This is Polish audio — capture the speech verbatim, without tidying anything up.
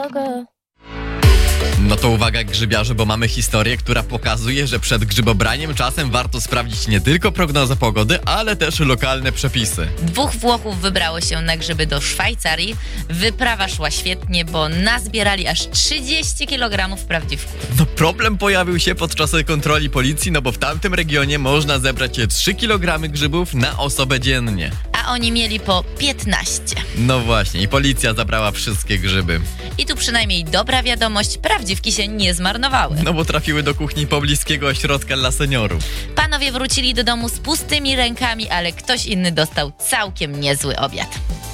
No to uwaga grzybiarze, bo mamy historię, która pokazuje, że przed grzybobraniem czasem warto sprawdzić nie tylko prognozę pogody, ale też lokalne przepisy. Dwóch Włochów wybrało się na grzyby do Szwajcarii. Wyprawa szła świetnie, bo nazbierali aż trzydzieści kilogramów prawdziwków. No problem pojawił się podczas kontroli policji, no bo w tamtym regionie można zebrać trzy kilogramy grzybów na osobę dziennie. A oni mieli po piętnaście. No właśnie, i policja zabrała wszystkie grzyby. I tu przynajmniej dobra wiadomość, prawdziwki się nie zmarnowały. No bo trafiły do kuchni pobliskiego ośrodka dla seniorów. Panowie wrócili do domu z pustymi rękami, ale ktoś inny dostał całkiem niezły obiad.